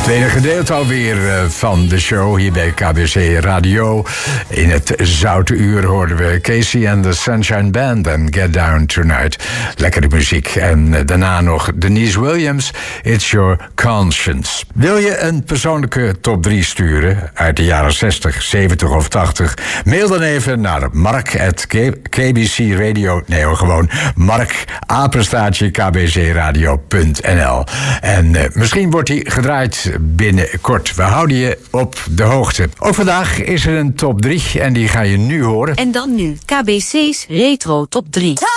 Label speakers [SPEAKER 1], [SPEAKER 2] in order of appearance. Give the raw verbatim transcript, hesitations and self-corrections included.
[SPEAKER 1] Tweede gedeelte alweer van de show hier bij K B C Radio. In het zoute uur hoorden we Casey and the Sunshine Band en Get Down Tonight. Lekkere muziek. En daarna nog Denise Williams, It's Your Conscience. Wil je een persoonlijke top drie sturen uit de jaren zestig, zeventig of tachtig? Mail dan even naar mark at k b c radio. Nee hoor, gewoon mark apenstaartje k b c radio punt n l. En uh, misschien wordt die gedraaid binnenkort. We houden je op de hoogte. Ook vandaag is er een top drie en die ga je nu horen.
[SPEAKER 2] En dan nu K B C's Retro Top drie.